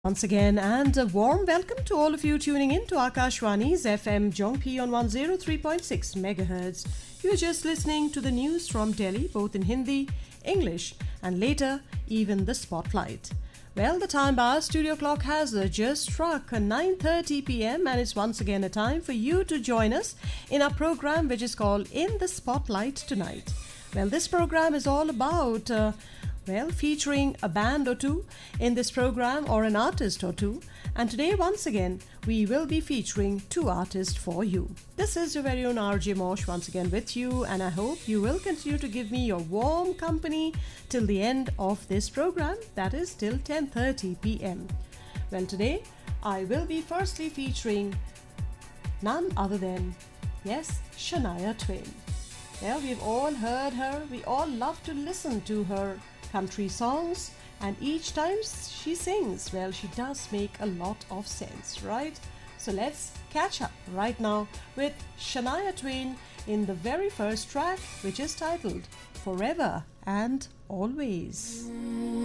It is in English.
Once again, and a warm welcome to all of you tuning in to Akashwani's FM Jongpi on 103.6 megahertz. You're just listening to the news from Delhi, both in Hindi, English, and later, even the spotlight. Well, the time by our studio clock has just struck 9:30 p.m. and it's once again a time for you to join us in our program which is called In the Spotlight Tonight. Well, this program is all about featuring a band or two in this program or an artist or two. And today, once again, we will be featuring two artists for you. This is your very own RJ Mosh once again with you, and I hope you will continue to give me your warm company till the end of this program, that is till 10:30 p.m. Well, today, I will be firstly featuring none other than, yes, Shania Twain. Well, we've all heard her, we all love to listen to her country songs, and each time she sings, well, she does make a lot of sense, right? So let's catch up right now with Shania Twain in the very first track, which is titled Forever and Always.